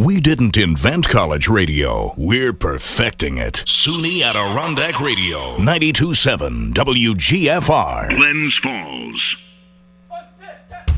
We didn't invent college radio. We're perfecting it. SUNY Adirondack Radio, 92.7 WGFR. Glens Falls.